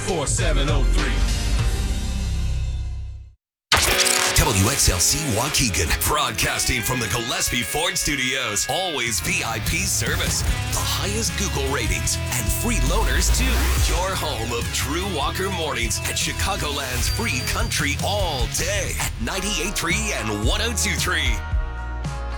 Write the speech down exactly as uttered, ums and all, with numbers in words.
four seven oh three. W X L C Waukegan, broadcasting from the Gillespie Ford Studios. Always V I P service, the highest Google ratings, and free loaners too. Your home of Drew Walker mornings at Chicagoland's free country all day at ninety-eight point three and one oh two point three.